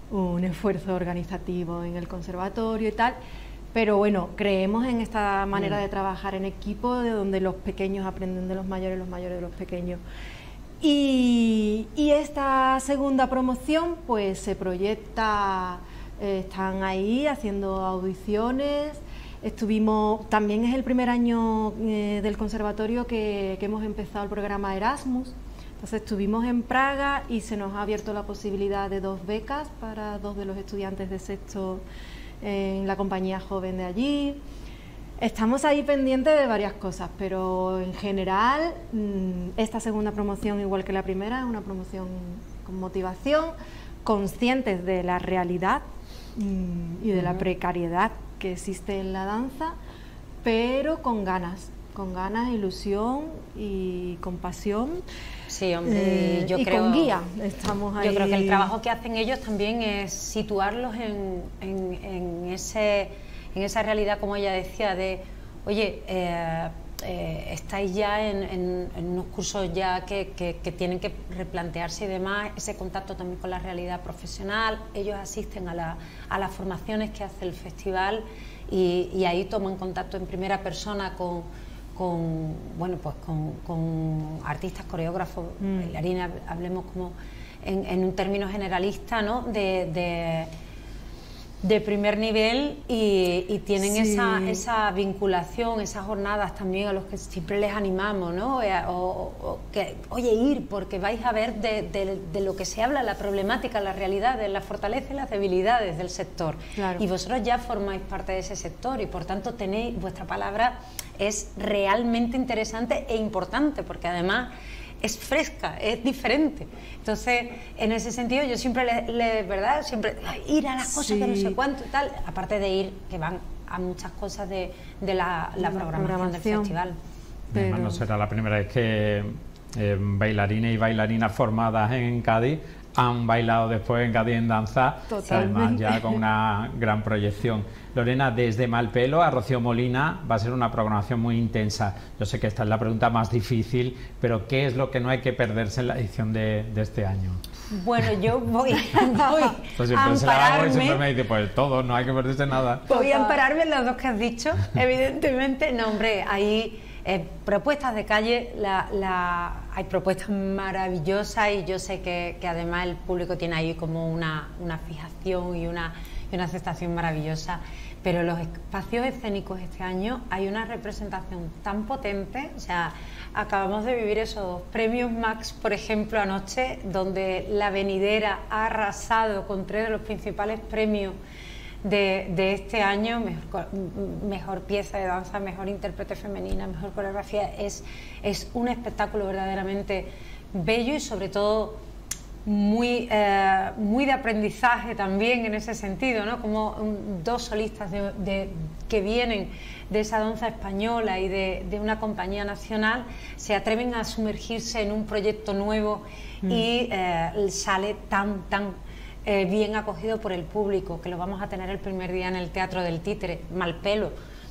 un esfuerzo organizativo en el conservatorio y tal, pero bueno, creemos en esta manera de trabajar en equipo, de donde los pequeños aprenden de los mayores de los pequeños. Y esta segunda promoción pues se proyecta, están ahí haciendo audiciones. También es el primer año del conservatorio que hemos empezado el programa Erasmus. Entonces estuvimos en Praga y se nos ha abierto la posibilidad de 2 becas para 2 de los estudiantes de sexto en la compañía joven de allí. Estamos ahí pendientes de varias cosas, pero en general esta segunda promoción, igual que la primera, es una promoción con motivación, conscientes de la realidad y de la precariedad que existe en la danza, pero con ganas, ilusión y con pasión. Sí, hombre, yo creo, con guía. Estamos ahí. Yo creo que el trabajo que hacen ellos también es situarlos en esa realidad, como ella decía, de, oye, estáis ya en unos cursos ya que tienen que replantearse y demás, ese contacto también con la realidad profesional. Ellos asisten a las formaciones que hace el festival y ahí toman contacto en primera persona con artistas, coreógrafos, bailarines, hablemos como en un término generalista, ¿no? de primer nivel y tienen Sí. esa vinculación, esas jornadas también a los que siempre les animamos, ¿no? Oye, ir, porque vais a ver de lo que se habla, la problemática, la realidad, de las fortalezas y las debilidades del sector. Claro. Y vosotros ya formáis parte de ese sector y por tanto tenéis, vuestra palabra es realmente interesante e importante, porque además es fresca, es diferente. Entonces, en ese sentido, yo siempre ¿verdad? Siempre ir a las cosas de no sé cuánto y tal, aparte de ir, que van a muchas cosas de la programación del festival. Además, no será la primera vez que bailarines y bailarinas formadas en Cádiz han bailado después en Cádiz en danza, además ya con una gran proyección. Lorena, desde Malpelo a Rocío Molina va a ser una programación muy intensa. Yo sé que esta es la pregunta más difícil, pero ¿qué es lo que no hay que perderse en la edición de este año? Bueno, yo voy Pues a ampararme. siempre me dice, pues todo, no hay que perderse nada. Voy a ampararme en las dos que has dicho, evidentemente. No, hombre, hay propuestas de calle, hay propuestas maravillosas y yo sé que además el público tiene ahí como una fijación y una aceptación maravillosa, pero los espacios escénicos este año hay una representación tan potente. O sea, acabamos de vivir esos premios Max, por ejemplo, anoche, donde La Venidera ha arrasado con 3 de los principales premios de este año: mejor pieza de danza, mejor intérprete femenina, mejor coreografía. Es un espectáculo verdaderamente bello y sobre todo muy de aprendizaje también en ese sentido, ¿no? Como 2 solistas que vienen de esa danza española y de una compañía nacional se atreven a sumergirse en un proyecto nuevo y sale tan bien acogido por el público, que lo vamos a tener el primer día en el Teatro del Títere. Malpelo,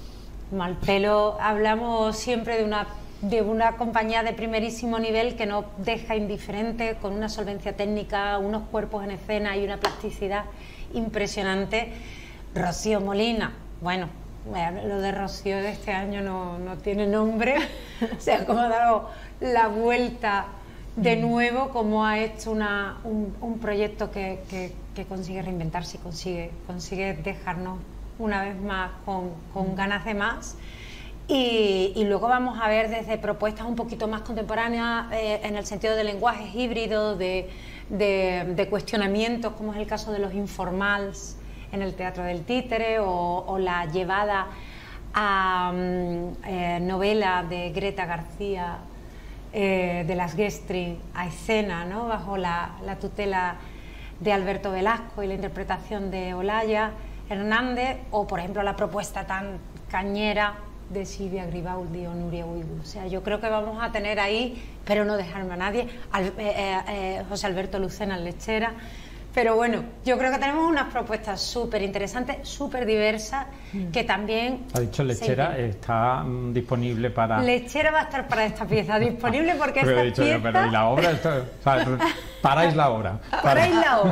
hablamos siempre de una compañía de primerísimo nivel que no deja indiferente, con una solvencia técnica, unos cuerpos en escena y una plasticidad impresionante. Rocío Molina, bueno, lo de Rocío de este año no tiene nombre. O sea, cómo ha dado la vuelta de nuevo, cómo ha hecho un proyecto que consigue reinventarse y consigue dejarnos una vez más con ganas de más. Y luego vamos a ver desde propuestas un poquito más contemporáneas en el sentido de lenguajes híbridos, de cuestionamientos, como es el caso de los informals en el Teatro del Títere, o la llevada a novela de Greta García, de las Gestrin, a escena, ¿no? Bajo la tutela de Alberto Velasco y la interpretación de Olaya Hernández, o por ejemplo la propuesta tan cañera de Silvia Gribaldi o Nuria Uigu. O sea, yo creo que vamos a tener ahí, pero no dejarme a nadie, José Alberto Lucena en Lechera. Pero bueno, yo creo que tenemos unas propuestas súper interesantes, súper diversas, que también... Ha dicho Lechera, está disponible para... Lechera va a estar para esta pieza, disponible porque esta pieza... Pero ¿y la obra? Paráis la obra. Paráis la obra.